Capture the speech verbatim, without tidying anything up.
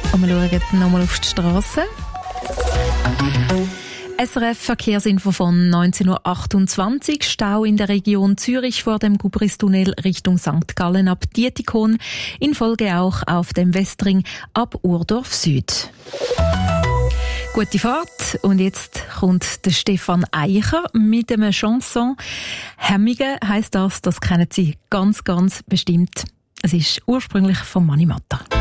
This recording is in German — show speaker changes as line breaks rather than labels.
Und wir schauen nochmal auf die Straße. S R F-Verkehrsinfo von neunzehn Uhr achtundzwanzig. Stau in der Region Zürich vor dem Gubristunnel Richtung Sankt Gallen ab Dietikon. In Folge auch auf dem Westring ab Urdorf Süd. Gute Fahrt. Und jetzt kommt der Stefan Eicher mit einem Chanson. Hemmige heisst das, das kennen Sie ganz, ganz bestimmt. Es ist ursprünglich von Mani Matter.